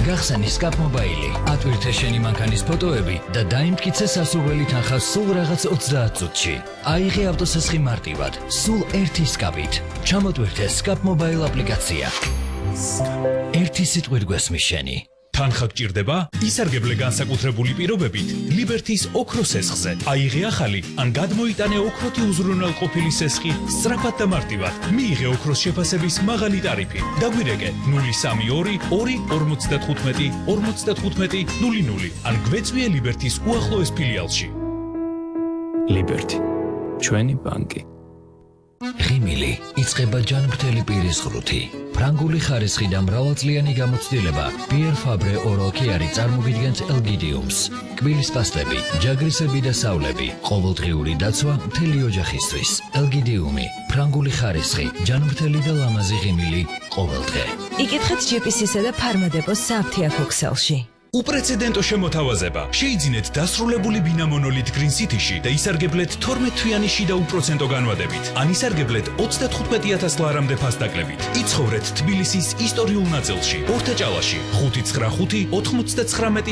გახსენი Scap Mobile, ატვირთე შენი მანქანის ფოტოები და დაიმტკიცე სასურველი თანხა სულ რაღაც 30 წუთში. აიღე ავტოსესხი მარტივად, სულ ერთი Scap-ით. ჩამოტვირთე Scap Mobile აპლიკაცია. ერთი სიტყვით გვესმის შენი. თანხა გჭირდება? ისარგებლე განსაკუთრებული პირობებით Liberty-ს ოქროს სესხზე. აიღე ახალი ან გადმოიტანე ოქროთი უზრუნველყოფილი სესხი სწრაფად და მარტივად. მიიღე ოქროს შეფასების მაღალი ტარიფი. დაგვირეკე 032 2 55 00 ან გვეწვიე Liberty-ს უახლოეს ფილიალში. Liberty, ჩვენი ბანკი. ღიმილი იწყება ჯანმრთელი პირის ღრუთი. ფრანგული ხარისხი და მრავალწლიანი გამოცდილება Pierre Fabre Oral Care წარმოგიდგენთ ელგიდიუმს. კბილის პასტები, ჯაგრისები და სავლები, ყოველდღიური დაცვა მთელი ოჯახისთვის. ელგიდიუმი, ფრანგული ხარისხი, ჯანმრთელი და ლამაზი ღიმილი ყოველდღე. იკითხეთ GPS-ისა და ფარმადეპოს საფთიაქ ოქსელში. უპრეცედენტო შემოთავაზება. შეიძინეთ დასრულებული ბინა მონოლით Green City-ში და ისარგებლეთ 12 თვიანი შიდა უპროცენტო განვადებით. ან ისარგებლეთ 35,000 ლარამდე ფასდაკლებით. იცხოვრეთ თბილისის ისტორიულ ნაწილში, ორთაჭალაში, 595 99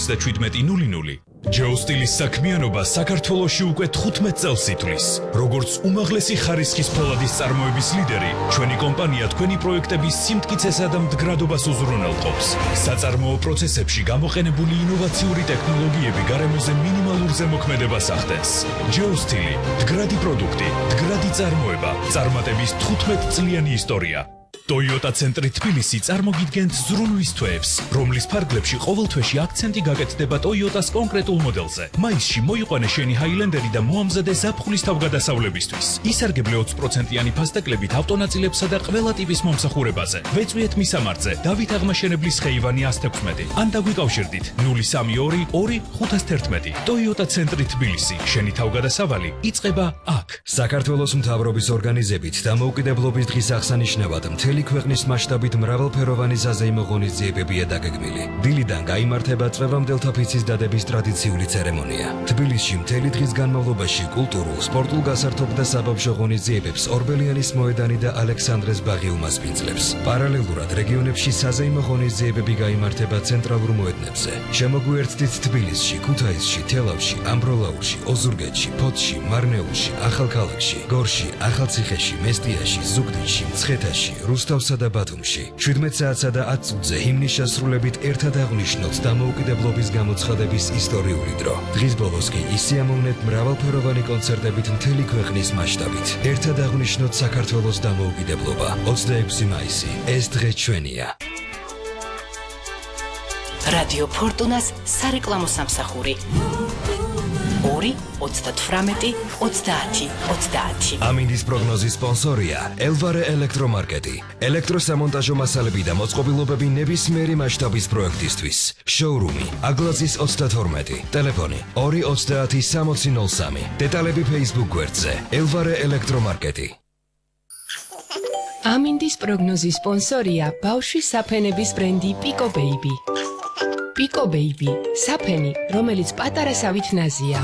77 00. ჯეოსტილის საქმიანობა საქართველოში უკვე 15 წელს ითვლის. როგორც უმაღლესი ხარისხის ფოლადის წარმოების ლიდერი, ჩვენი კომპანია თქვენი პროექტების სიმტკიცესა და მდგრადობას უზრუნველყოფს. საწარმოო პროცესებში გამოყენებული ინოვაციური ტექნოლოგიები გარემოზე მინიმალურ ზემოქმედებას ახდენს. ჯეოსტილი, მდგრადი პროდუქტი, მდგრადი წარმოება, წარმატების 15 წლიანი ისტორია. Toyota ცენტრი თბილისი წარმოგიდგენთ ზრუნვის თვეებს, რომლის ფარგლებში ყოველ თვეში აქცენტი გაკეთდება Toyota-ს კონკრეტულ მოდელზე. მაისში მოიყვანე შენი Highlander-ი და მოამზადე ზაფხულის თავგადასავლებისთვის. ისარგებლე 20%-იანი ფასდაკლებით ავტონაწილებსა და ყველა ტიპის მომსახურებაზე. ვეწვიეთ მისამართზე, დავით აღმაშენებლის ხეივანი 116 ან დაგვიკავშირდით 032 2 511. Toyota ცენტრი თბილისი, შენი თავგადასავალი იწყება აქ. საქართველოს მთავრობის ორგანიზებით დამოუკიდებლობის დღის აღსანიშნავად მთელი ქვეყნის მასშტაბით მრავალფეროვანი საზეიმო ღონისძიებებია დაგეგმილი. დილიდან გაიმართება წვევამდელთა ფიცის დადების ტრადიციული ცერემონია. თბილისში მთელი დღის განმავლობაში კულტურულ, სპორტულ გასართობ და საბავშვო ღონისძიებებს ორბელიანის მოედანი და ალექსანდრეს ბაღი უმასპინძლებს. პარალელურად რეგიონებში საზეიმო ღონისძიებები გაიმართება ცენტრალურ მოედნებზე. შემოგვიერთდით თბილისში, ქუთაისში, თელავში, ამბროლაურში, ოზურგეთში, ფოთში, მარნეულში, ახალქალაქში, გორში, ახალციხეში, მესტიაში, ზუგდიდში, მცხეთაში, რუსთავსა და ბათუმში. 17 საათსა და 10 წუთზე ჰიმნის შესრულებით ერთად აღვნიშნოთ დამოუკიდებლობის გამოცხადების ისტორიული დრო. დღის ბოლოს კი ისიამოვნეთ მრავალფეროვანი კონცერტებით მთელი ქვეყნის მასშტაბით. ერთად აღვნიშნოთ საქართველოს დამოუკიდებლობა. 26 მაისი. ეს დღე ჩვენია. რადიო ფორტუნას სარეკლამო სამსახური 2 38 30 30. ამინდის პროგნოზის სპონსორია ელვარე ელექტრომარკეტი. ელექტროსამონტაჟო მასალები და მოწყობილობები ნებისმიერი მასშტაბის პროექტისთვის. შოურუმი აგლაძის 32. ტელეფონი 230 6003. დეტალები Facebook გვერდზე ელვარე ელექტრომარკეტი. ამინდის პროგნოზის სპონსორია ბავშვის საფენების ბრენდი Pico Baby. Pico Baby, საფენი, რომელიც პატარასავით ნაზია.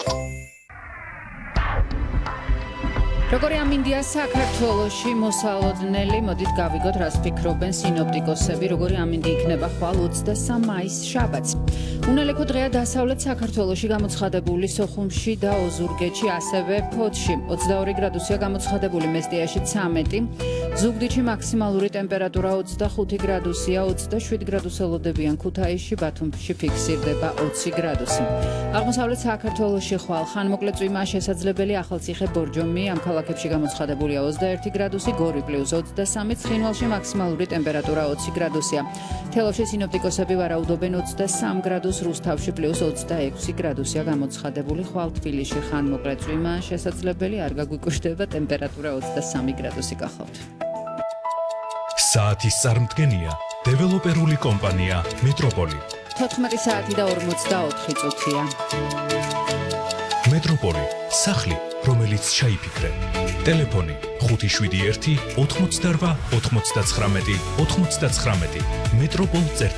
როგორი ამინდია საქართველოში მოსალოდნელი, მოდით გავიგოთ, რას ფიქრობენ სინოპტიკოსები, როგორი ამინდი იქნება ხვალ 23 მაისს შაბათს. უნელექო დღეა დასავლეთ საქართველოში გამოცხადებული სოხუმში და ოზურგეთში, ასევე ფოთში. 22 გრადუსია გამოცხადებული მესტიაში 13, ზუგდიდში მაქსიმალური ტემპერატურა 25 გრადუსია, 27 გრადუსელოდებიან ქუთაისში, ბათუმში ფიქსირდება 20 გრადუსი. აღმოსავლეთ საქართველოში ხვალ ხანმოკლე წვიმა შესაძლებელი, ახალციხე, ბორჯომი, ამ ქალაქებში გამოცხადებულია 21 გრადუსი, გორი +23, ცხინვალში მაქსიმალური ტემპერატურა 20 გრადუსია. თელავში სინოპტიკოსები ვარაუდობენ 23 გრადუსს, რუსთავში +26 გრადუსია გამოცხადებული, ხვალ თბილისში ხანმოკლე წვიმა შესაძლებელი, არ გაგვიკუშდება, ტემპერატურა 23 გრადუსი გახავთ. საათის წარმდგენია დეველოპერული კომპანია მეტროპოლი. 14 საათი და 44 წუთია. მეტროპოლი, სახლი, რომელიც ჩაიფიქრე. ტელეფონი 571 88 99 99. მეტროპოლ